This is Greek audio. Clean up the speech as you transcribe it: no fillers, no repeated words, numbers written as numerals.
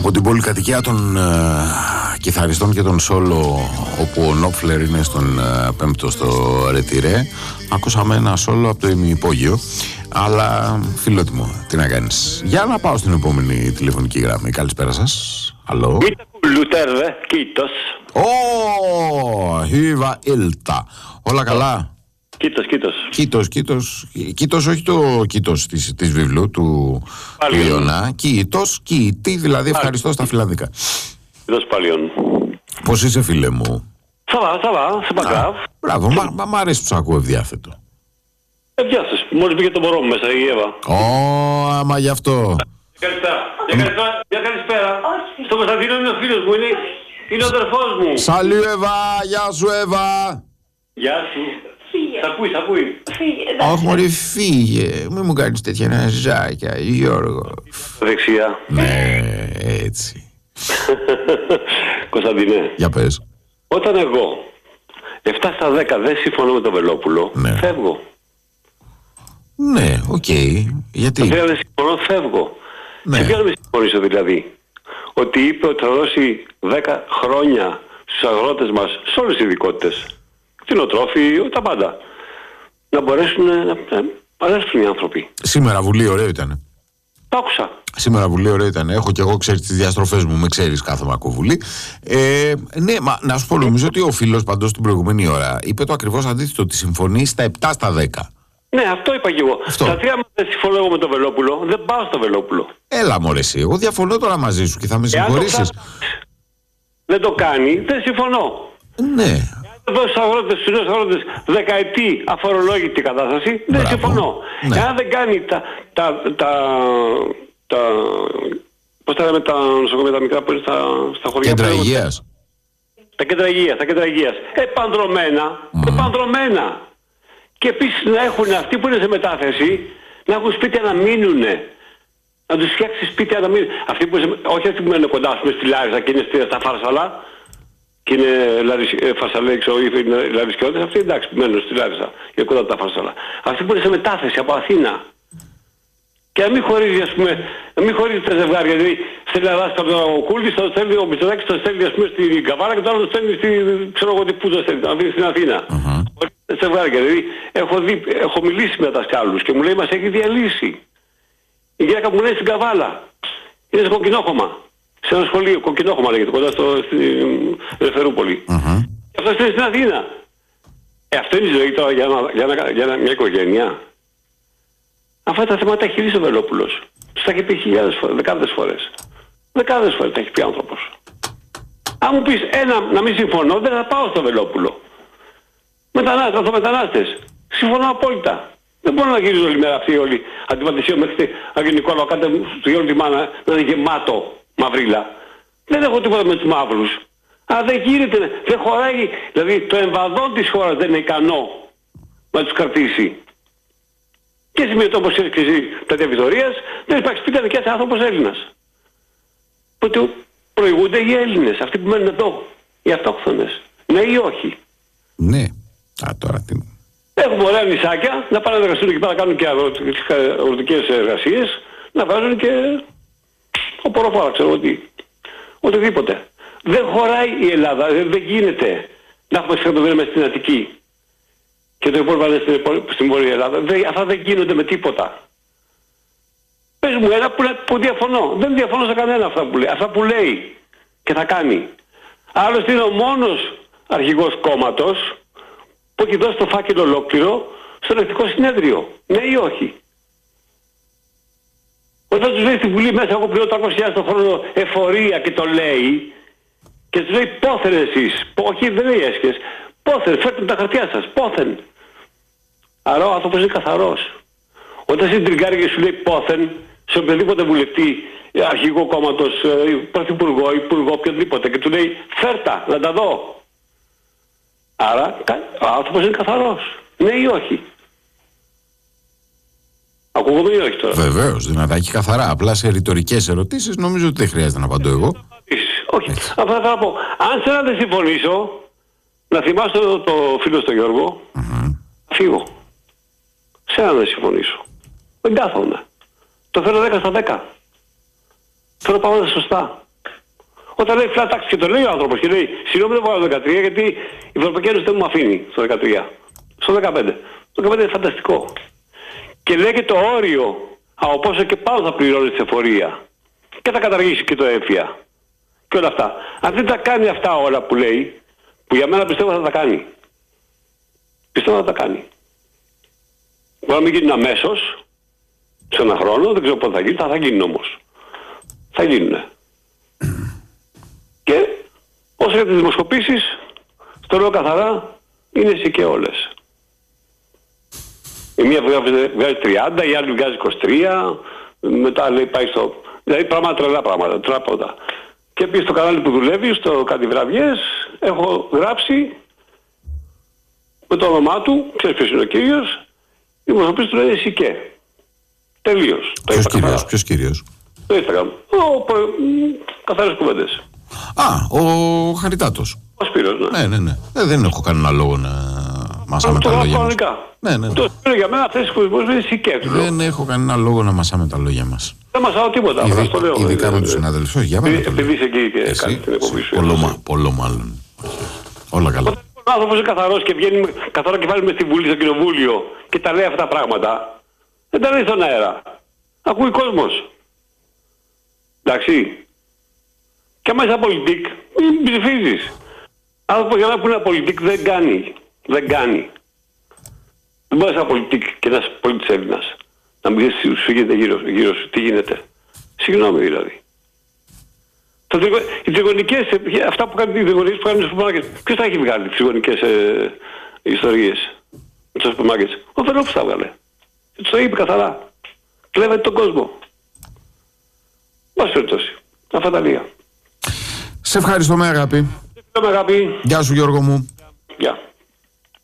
Από την πολυκατοικία των κιθαριστών και των σόλο, όπου ο Νόπφλερ είναι στον πέμπτο στο Ρετυρέ, ακούσαμε ένα σόλο από το ημιυπόγειο. Αλλά φιλότιμο, τι να κάνεις. Για να πάω στην επόμενη τηλεφωνική γραμμή. Καλησπέρα σας. Αλλό. Hyvä ilta. Όλα καλά. Κίτος, όχι το κίτος της βιβλίου του Ιωνά. Κίτος, κίτη, δηλαδή ευχαριστώ στα φιλανδικά. Κίτος παλιόν. Πώς είσαι, φίλε μου? Σαβά, σε μπαγκάβ. Μπράβο, μ' αρέσει που σ' ακούω ευδιάθετο. Γεια σας, μόλις πήγε το μωρό μου μέσα η Εύα. Άμα γι' αυτό. Για καλησπέρα. Στο Κωνσταντίνο είναι ο φίλος μου, είναι ο αδερφός μου. Σαλού Εύα, γεια σου Εύα. Γεια σου. Σ' ακούει. Όχι μωρή, φύγε. Μην μου κάνεις τέτοια ναζάκια, Γιώργο. Δεξιά. Ναι, έτσι. Κωνσταντινέ. Για πες. Όταν εγώ 7 στα 10 δεν συμφωνώ με τον Βελόπουλο, φεύγω. Ναι, οκ. Γιατί? Δεν συμφωνώ, φεύγω. Ναι. Σε ποιο να μην συμφωνήσω δηλαδή? Ότι είπε ότι θα δώσει 10 χρόνια στους αγρότες μας, σε όλες τις ειδικότητες, κτηνοτρόφοι, τα πάντα, να μπορέσουν να παλέψουν οι άνθρωποι. Σήμερα Βουλή ωραίο ήταν. Το άκουσα. Σήμερα Βουλή ωραίο ήταν. Έχω και εγώ, ξέρεις, τις διαστροφές μου, με ξέρεις, κάθομαι ακούω Βουλή. Ναι, μα να σου πω, νομίζω ότι ο φίλος παντός την προηγούμενη ώρα είπε το ακριβώς αντίθετο, ότι συμφωνεί στα 7 στα 10. Ναι, αυτό είπα και εγώ. Στα 3 δεν συμφωνώ εγώ με τον Βελόπουλο, δεν πάω στο Βελόπουλο. Έλα μωρέ εσύ, εγώ διαφωνώ τώρα μαζί σου και θα με συγχωρήσεις. Δεν το κάνει, δεν συμφωνώ. Ναι. Αν δώσει στους νέους αγρότες δεκαετή αφορολόγητη κατάσταση, δεν συμφωνώ. Ναι. Εάν δεν κάνει πώς τα λέμε τα νοσοκομεία τα μικρά που είναι στα χωριά. Κέντρα υγείας. Τα κέντρα υγείας. Επανδρομένα. Και επίσης να έχουν αυτοί που είναι σε μετάθεση, να έχουν σπίτια να μείνουνε. Να τους φτιάξει σπίτια να μείνουν. Όχι αυτοί που μένουν κοντά στη Λάρισα και είναι στα Φάρσαλα, και είναι Φαρσαλέξο ή Λαρισκιώτες, αυτοί εντάξει που μένουν στη Λάρισα, είναι κοντά από τα Φάρσαλα. Αυτοί που είναι σε μετάθεση από Αθήνα. Και να μην χωρίζει, ας πούμε, να μην χωρίζει τα ζευγάρια. Δηλαδή, στέλνει ένα δάσκαλο τον Κούλτη, το στέλνει ο Μητσοτάκης, το στέλνει, ας πούμε, στην Καβάρα και το άλλο το στέλνει ξέρω εγώ τι πού το στέλνει, στην Αθήνα. Ζευγάρια. Δηλαδή, έχω μιλήσει με δασκάλους και μου λέει μας έχει διαλύσει. Η γυναίκα μου λέει στην Καβάλα. Είναι στο Κοκκινόχωμα. Σε ένα σχολείο, Κοκκινόχωμα λέγεται, κοντά στην Ελευθερούπολη. Και αυτό είναι στην Αθήνα. Αυτό είναι η ζωή τώρα για μια οικογένεια. Αυτά τα θέματα έχει λύσει ο Βελόπουλος. Τους τα έχει πει δεκάδες φορές. Δεκάδες φορές τα έχει πει άνθρωπος. Αν μου πεις να μην συμφωνώ, δεν θα πάω στο Βελόπουλο. Μετανάστες. Συμφωνώ απόλυτα. Δεν μπορούν να γυρίζουν όλη μέρα αυτοί όλοι αντιπατησίων μέχρι αγενικό να κάνετε στο γιο τη μάνα να είναι γεμάτο μαυρίλα. Δεν έχω τίποτα με τους μαύρους. Αλλά δεν γίνεται, δεν χωράει. Δηλαδή το εμβαδόν της χώρας δεν είναι ικανό να τους κρατήσει. Και σημαίνει όπως ξέρεις και εσύ πλατεία Βιτορίας, δεν υπάρχει σπίτι δικιά σε άνθρωπος Έλληνας. Οπότε προηγούνται οι Έλληνες, αυτοί που μένουν εδώ, οι αυτόχθονες. Ναι ή όχι? Ναι. Τώρα τι... Έχουμε ωραία νησάκια, να πάνε να εργαστούν εκεί πέρα να κάνουν και αγροτικές εργασίες, να βάζουν και οποροφόρα, ξέρω τι. Οτιδήποτε. Δεν χωράει η Ελλάδα, δεν γίνεται να έχουμε συγχρονοβέρει μέσα στην Αττική και το υπόλοιπο στην Βόρεια Ελλάδα. Αυτά δεν γίνονται με τίποτα. Πες μου ένα που διαφωνώ. Δεν διαφωνώ σε κανένα αυτά που λέει και θα κάνει. Άλλωστε είναι ο μόνος αρχηγός κόμματος που έχει δώσει το φάκελο ολόκληρο στο Ελεκτικό Συνέδριο. Ναι ή όχι? Όταν τους λέει στη Βουλή μέσα εγώ πληρώνω 300.000 το χρόνο εφορία και το λέει και τους λέει πόθεν εσείς, όχι δεν λέει έσχες, πόθεν, φέρτε τα χαρτιά σας, πόθεν. Άρα ο άνθρωπος είναι καθαρός. Όταν συντριγκάρει και σου λέει πόθεν σε οποιοδήποτε βουλευτή, αρχηγό κόμματος, πρωθυπουργό, υπουργό, οποιοδήποτε και του λέει φέρτα να τα δω. Άρα ο άνθρωπος είναι καθαρός. Ναι ή όχι? Ακούγομαι ή όχι τώρα? Βεβαίως, δυνατά και καθαρά. Απλά σε ρητορικές ερωτήσεις νομίζω ότι δεν χρειάζεται να απαντώ εγώ. Όχι. Αυτά θα πω. Αν σε να δεν συμφωνήσω, να θυμάσαι το φίλο στο Γιώργο, φύγω. Σε να δεν συμφωνήσω. Δεν κάθομαι. Το θέλω 10 στα 10. Θέλω πράγματα σωστά. Όταν λέει flat tax και το λέει ο άνθρωπος και λέει συγγνώμη δεν βγάλω 13 γιατί η Ευρωπαϊκή Ένωση δεν μου αφήνει στο 13. Στο 15. Το 15 είναι φανταστικό. Και λέει και το όριο από πόσο και πάνω θα πληρώνει τη εφορία. Και θα καταργήσει και το έμφυα. Και όλα αυτά. Αν δεν τα κάνει αυτά όλα που λέει, που για μένα πιστεύω θα τα κάνει. Πιστεύω θα τα κάνει. Μπορεί να μην γίνει αμέσως, σε ένα χρόνο, δεν ξέρω πότε θα γίνει, θα γίνει όμως. Θα γίνουνε. Και όσο για τις δημοσκοπήσεις, στο λέω καθαρά, είναι εσύ και όλες. Η μία βγάζει 30, η άλλη βγάζει 23, μετά λέει πάει στο... Δηλαδή πράγματα τρελά πράγματα. Και επίσης στο κανάλι που δουλεύει, στο Κάτι Βραδιές, έχω γράψει με το όνομά του, ξέρεις ποιος είναι ο κύριος, οι δημοσκοπήσεις του λένε εσύ και. Τελείως. Ποιος κύριος? Το Instagram. Καθαρές κουβέντες. Α, ο Χαριτάτος. Ο Σπύρος, ναι. Ναι. Δεν έχω κανένα λόγο να μασάμε τα λόγια μας. Ναι. Το Σπύρο για μένα αυτές τις κουβέντες είναι σικέτου. Δεν έχω κανένα λόγο να μασάμε τα λόγια μας. Δεν μασάω τίποτα. Ειδικά με τους συναδελφούς. Για μένα το λέω. Επειδή είσαι εκεί και κάνεις την εκπομπή σου. Πολλό μάλλον. Όλα καλά. Όταν ο άνθρωπος είναι καθαρός και βγαίνει καθαρό κεφάλι μες στη Βουλή, στο Κοινοβούλιο και τα λέει αυτά τα πράγματα, δεν τα λέει στον αέρα. Ακούει κόσμος. Εντάξει. Και άμα είσαι πολιτικ, μην ψηφίζεις. Άνθρωπος για να που είναι πολιτικ δεν κάνει. Δεν κάνει. Δεν μπορεί να είσαι πολιτικ και ένας πολίτης Έλληνας. Να μην σου γίνεται γύρω σου. Τι γίνεται. Συγγνώμη δηλαδή. Οι τριγωνικές, αυτά που κάνουν οι τριγωνικές που κάνουν οι σούπερ μάρκετ. Ποιος θα έχει βγάλει τις τριγωνικές ιστορίες με τους σούπερ μάρκετ? Ο Βελόπουλος τα βγάλε. Τους το είπε καθαρά. Κλέβεται τον κόσμο. Μας περιπτώσει. Αυτά τα λίγα. Σε ευχαριστώ με αγάπη. Γεια Γεια σου Γιώργο μου.